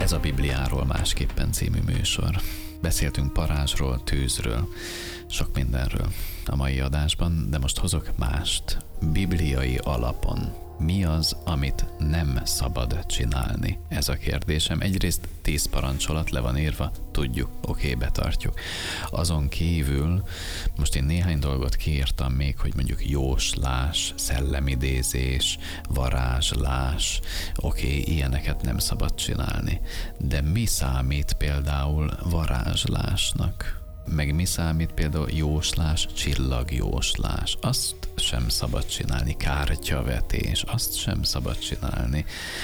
Ez a Bibliáról másképpen című műsor. Beszéltünk parázsról, tűzről, sok mindenről a mai adásban, de most hozok mást. Bibliai alapon. Mi az, amit nem szabad csinálni? Ez a kérdésem. Egyrészt 10 parancsolat le van írva, tudjuk, oké, betartjuk. Azon kívül most én néhány dolgot kiírtam még, hogy mondjuk jóslás, szellemidézés, varázslás, oké, ilyeneket nem szabad csinálni. De mi számít például varázslásnak? Meg mi számít például jóslás, csillagjóslás? Azt sem szabad csinálni. Kártyavetés, azt sem szabad csinálni.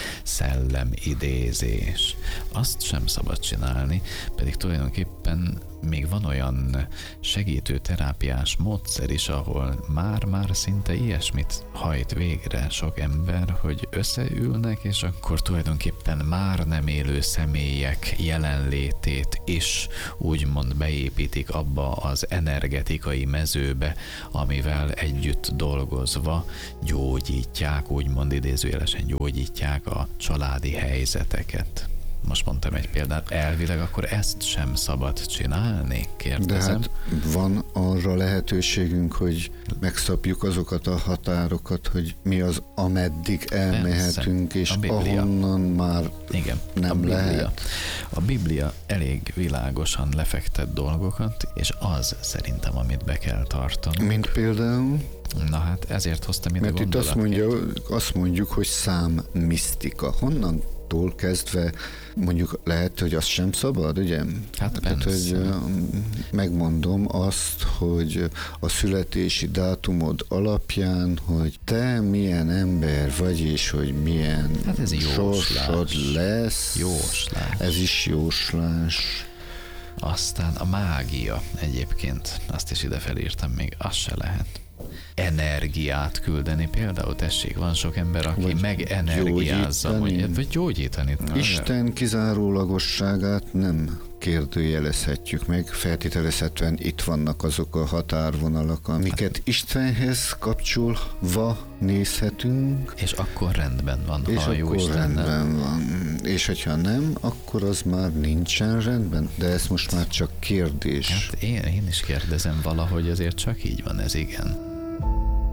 Szellemidézés, azt sem szabad csinálni, pedig tulajdonképpen még van olyan segítő terápiás módszer is, ahol már szinte ilyesmit hajt végre sok ember, hogy összeülnek, és akkor tulajdonképpen már nem élő személyek jelenlétét is úgymond beépítik abba az energetikai mezőbe, amivel együtt dolgozva gyógyítják, úgymond idézőjelesen gyógyítják a családi helyzeteket. Most mondtam egy példát, elvileg akkor ezt sem szabad csinálni, kérdezem. De hát van arra lehetőségünk, hogy megszabjuk azokat a határokat, hogy mi az, ameddig elmehetünk, persze, és ahonnan már igen, nem lehet. A Biblia elég világosan lefektet dolgokat, és az szerintem, amit be kell tartani. Mint például? Na hát ezért hoztam ide gondolatként. Mert itt azt mondjuk, hogy számmisztika. Honnan kezdve mondjuk lehet, hogy az sem szabad, ugye? Hát tehát, hogy megmondom azt, hogy a születési dátumod alapján, hogy te milyen ember vagy, és hogy milyen hát ez sorsod lesz. Jóslás. Ez is jóslás. Aztán a mágia egyébként, azt is ide felírtam még, az se lehet. Energiát küldeni például, tessék, van sok ember, aki vagy megenergiázza, vagy gyógyítani. Isten kizárólagosságát nem kérdőjelezhetjük meg, feltételezhetően itt vannak azok a határvonalak, amiket Istenhez kapcsolva nézhetünk. És akkor rendben van, és ha jó Isten rendben van. És hogyha nem, akkor az már nincsen rendben, de ez most már csak kérdés. Hát én is kérdezem valahogy, azért csak így van ez, igen.